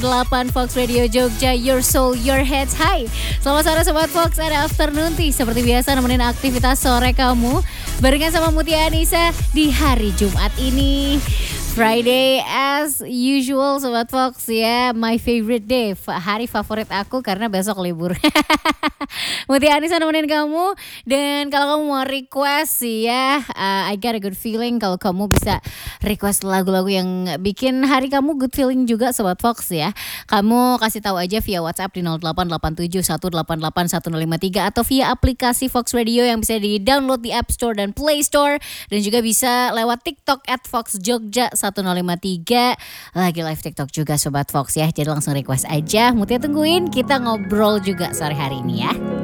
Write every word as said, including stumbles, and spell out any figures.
delapan Fox Radio Jogja, Your Soul, Your Heads. Hai, selamat sore Sobat Fox, ada afternoon tea. Seperti biasa nemenin aktivitas sore kamu barengan sama Mutia Anissa di hari Jumat ini. Friday as usual Sobat Fox ya, my favorite day, hari favorit aku karena besok libur. Mutia Anissa nemenin kamu. Dan kalau kamu mau request ya, uh, I got a good feeling kalau kamu bisa request lagu-lagu yang bikin hari kamu good feeling juga Sobat Fox ya. Kamu kasih tahu aja via WhatsApp di nol delapan delapan tujuh satu delapan delapan satu nol lima tiga atau via aplikasi Fox Radio yang bisa di-download di App Store dan Play Store, dan juga bisa lewat TikTok at Fox Jogja satu nol lima tiga. Lagi live TikTok juga Sobat Fox ya. Jadi langsung request aja. Mutia tungguin, kita ngobrol juga sore hari ini ya.